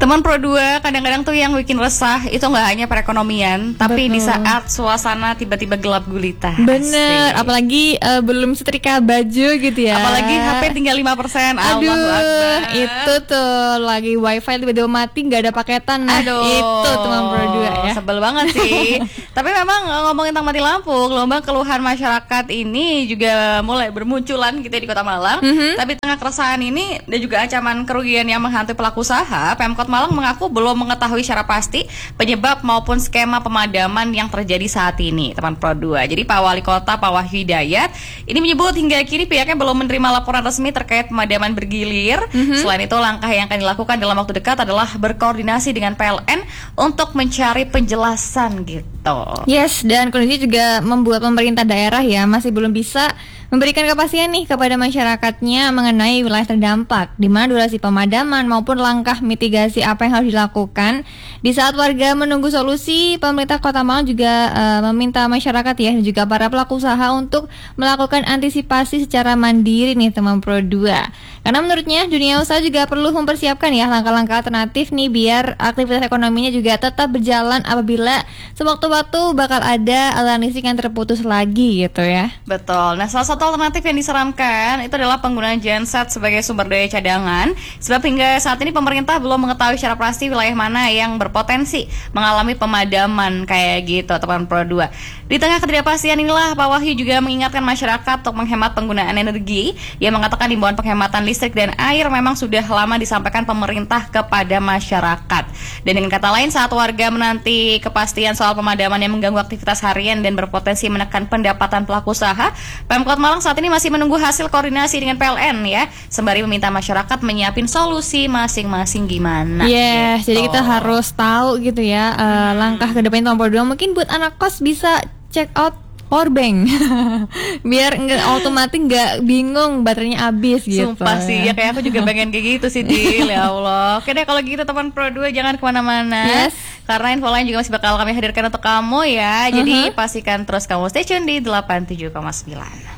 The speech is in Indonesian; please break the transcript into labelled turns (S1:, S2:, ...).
S1: Teman Pro 2, kadang-kadang tuh yang bikin resah itu nggak hanya perekonomian, tapi di saat suasana tiba-tiba gelap gulita.
S2: Bener, apalagi belum setrika baju gitu ya.
S1: Apalagi HP tinggal 5%.
S2: Aduh,
S1: Allahu Akbar.
S2: itu tuh lagi wifi tiba-tiba mati, nggak ada paketan. Nah,
S1: Aduh,
S2: itu teman Pro 2 ya.
S1: Sebel banget sih. Tapi memang ngomongin tentang mati lampu, gelombang keluhan masyarakat ini juga mulai bermunculan gitu ya di Kota Malang. Tapi tengah keresahan ini dan juga ancaman kerugian yang menghantui pelaku usaha, Pemkot Malang mengaku belum mengetahui secara pasti penyebab maupun skema pemadaman yang terjadi saat ini, teman Pro 2. Jadi Pak Wali Kota, Pak Wahyu Hidayat, ini menyebut hingga kini pihaknya belum menerima laporan resmi terkait pemadaman bergilir. Selain itu, langkah yang akan dilakukan dalam waktu dekat adalah berkoordinasi dengan PLN untuk mencari penjelasan gitu.
S2: Yes, dan kondisi juga membuat pemerintah daerah ya masih belum bisa memberikan kepastian nih kepada masyarakatnya mengenai wilayah terdampak, di mana durasi pemadaman maupun langkah mitigasi apa yang harus dilakukan. Di saat warga menunggu solusi, pemerintah Kota Malang juga meminta masyarakat ya dan juga para pelaku usaha untuk melakukan antisipasi secara mandiri nih teman Pro 2. Karena menurutnya dunia usaha juga perlu mempersiapkan ya langkah-langkah alternatif nih biar aktivitas ekonominya juga tetap berjalan apabila sewaktu-waktu bakal ada aliran listrik yang terputus lagi gitu ya.
S1: Betul. Nah, salah satu alternatif yang disarankan itu adalah penggunaan genset sebagai sumber daya cadangan. Sebab hingga saat ini pemerintah belum mengetahui secara pasti wilayah mana yang berpotensi mengalami pemadaman kayak gitu, teman Pro 2. Di tengah ketidakpastian inilah Pak Wahyu juga mengingatkan masyarakat untuk menghemat penggunaan energi. Ia mengatakan himbauan penghematan listrik dan air memang sudah lama disampaikan pemerintah kepada masyarakat. Dan dengan kata lain, saat warga menanti kepastian soal pemadaman yang mengganggu aktivitas harian dan berpotensi menekan pendapatan pelaku usaha, Pemkot Malang saat ini masih menunggu hasil koordinasi dengan PLN ya, sembari meminta masyarakat menyiapin solusi masing-masing gimana.
S2: Yes, jadi kita harus tahu gitu ya langkah ke depan Nomor 2. Mungkin buat anak kos bisa check out powerbank biar otomatis nggak bingung baterainya habis gitu.
S1: Sumpah sih ya, kayak aku juga pengen kayak gitu sih Dil. Ya Allah. Oke deh kalau gitu teman Pro 2, jangan kemana-mana.
S2: Yes.
S1: Karena info lain juga masih bakal kami hadirkan untuk kamu ya. Jadi pastikan terus kamu stay tune di 87,9.